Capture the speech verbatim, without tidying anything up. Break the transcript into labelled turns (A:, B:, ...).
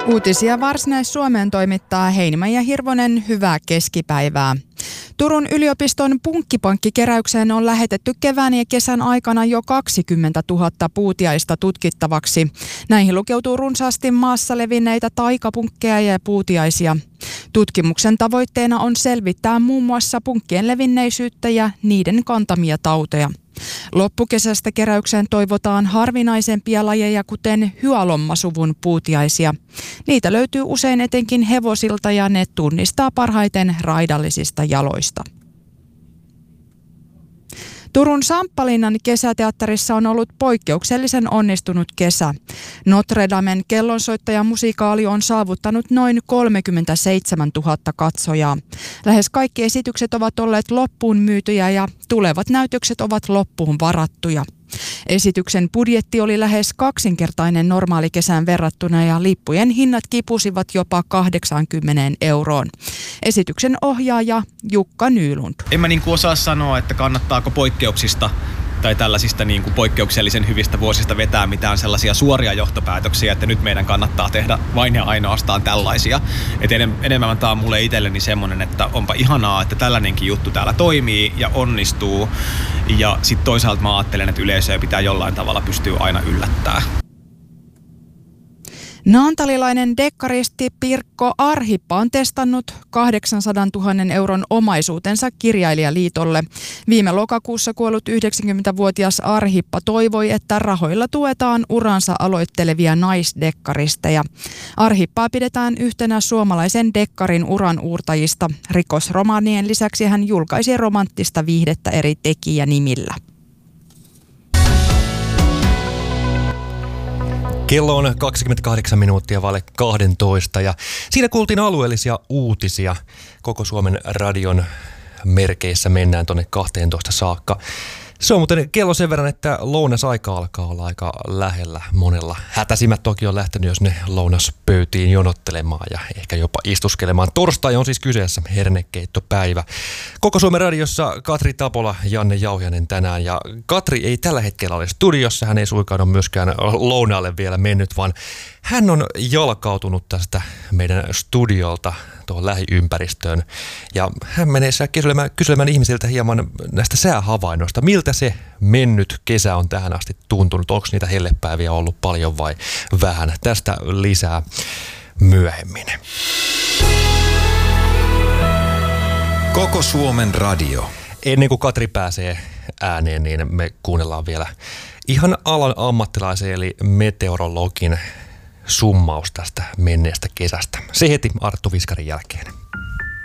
A: Uutisia Varsinais-Suomeen toimittaa Heinimäi ja Hirvonen, hyvää keskipäivää. Turun yliopiston punkkipankkikeräykseen on lähetetty kevään ja kesän aikana jo kaksikymmentätuhatta puutiaista tutkittavaksi. Näihin lukeutuu runsaasti maassa levinneitä taikapunkkeja ja puutiaisia. Tutkimuksen tavoitteena on selvittää muun muassa punkkien levinneisyyttä ja niiden kantamia tauteja. Loppukesästä keräykseen toivotaan harvinaisempia lajeja, kuten hyalommasuvun puutiaisia. Niitä löytyy usein etenkin hevosilta ja ne tunnistaa parhaiten raidallisista jaloista. Turun Samppalinnan kesäteatterissa on ollut poikkeuksellisen onnistunut kesä. Notre Damen kellonsoittajamusikaali on saavuttanut noin kolmekymmentäseitsemäntuhatta katsojaa. Lähes kaikki esitykset ovat olleet loppuun myytyjä ja tulevat näytökset ovat loppuun varattuja. Esityksen budjetti oli lähes kaksinkertainen normaalikesään verrattuna ja lippujen hinnat kipusivat jopa kahdeksankymmentä euroon. Esityksen ohjaaja Jukka Nylund.
B: En mä niin kuin osaa sanoa, että kannattaako poikkeuksista tai tällaisista niin kuin poikkeuksellisen hyvistä vuosista vetää mitään sellaisia suoria johtopäätöksiä, että nyt meidän kannattaa tehdä vain ja ainoastaan tällaisia. Et enemmän tämä on mulle itselleni semmoinen, että onpa ihanaa, että tällainenkin juttu täällä toimii ja onnistuu. Ja sitten toisaalta mä ajattelen, että yleisöä pitää jollain tavalla pystyä aina yllättämään.
A: Naantalilainen dekkaristi Pirkko Arhippa on testannut kahdeksansadantuhannen euron omaisuutensa Kirjailijaliitolle. Viime lokakuussa kuollut yhdeksänkymmentävuotias Arhippa toivoi, että rahoilla tuetaan uransa aloittelevia naisdekkaristeja. Arhippaa pidetään yhtenä suomalaisen dekkarin uran uurtajista. Rikosromaanien lisäksi hän julkaisi romanttista viihdettä eri tekijänimillä.
C: Kello on kaksikymmentäkahdeksan minuuttia vaille kaksitoista ja siinä kuultiin alueellisia uutisia. Koko Suomen radion merkeissä mennään tuonne kahteentoista saakka. Se on muuten kello sen verran, että lounasaika alkaa olla aika lähellä monella. Hätäisimmät toki on lähtenyt jo sinne lounaspöytiin jonottelemaan ja ehkä jopa istuskelemaan. Torstai on siis kyseessä hernekeittopäivä. Koko Suomen radiossa Katri Tapola, Janne Jauhiainen tänään. Ja Katri ei tällä hetkellä ole studiossa, hän ei suinkaan ole myöskään lounaalle vielä mennyt, vaan hän on jalkautunut tästä meidän studiolta tuohon lähiympäristöön. Ja hän menee kyselemään, kyselemään ihmisiltä hieman näistä säähavainnoista. Miltä se mennyt kesä on tähän asti tuntunut? Onko niitä hellepäiviä ollut paljon vai vähän? Tästä lisää myöhemmin.
D: Koko Suomen radio.
C: Ennen kuin Katri pääsee ääneen, niin me kuunnellaan vielä ihan alan ammattilaisen eli meteorologin summaus tästä menneestä kesästä. Se heti Arttu Viskarin jälkeen.